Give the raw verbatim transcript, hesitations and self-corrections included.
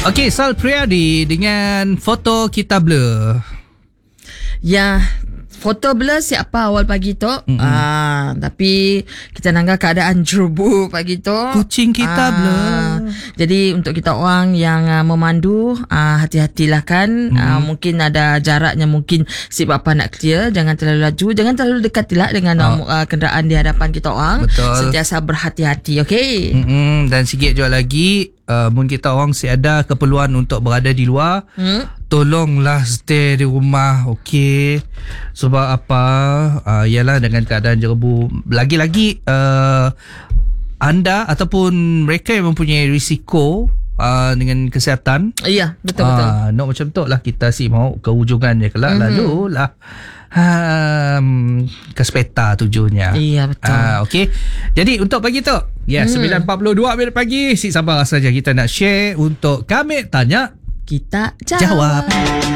Okey, Sal Priadi dengan foto kita blur. Ya, foto blur siapa awal pagi tu. Mm-hmm. Ah, tapi kita nangga keadaan jerubu pagi tu. Kucing kita ah, blur. Jadi untuk kita orang yang uh, memandu, uh, hati-hatilah kan. Mm-hmm. Uh, mungkin ada jaraknya, mungkin si bapa nak clear, jangan terlalu laju, jangan terlalu dekat lah dengan oh. uh, kenderaan di hadapan kita orang. Betul. Sentiasa berhati-hati, okey. Mm-hmm. Dan sikit juga lagi, uh, mungkin kita orang si ada keperluan untuk berada di luar. Mm. Tolonglah stay di rumah, okey. Sebab apa? Uh, ialah dengan keadaan jerebu. Lagi-lagi uh, anda ataupun mereka yang mempunyai risiko uh, dengan kesihatan. Ya, betul-betul. Uh, nak macam tu lah kita si mau ke ujungannya kelak. Mm-hmm. Lalu lah um, ke sepeta tujuannya. Iya, betul. Uh, okey. Jadi untuk pagi tu, ya, yeah, mm. sembilan empat puluh dua minit pagi, si sabar saja kita nak share untuk kami tanya, kita jawab. jawab.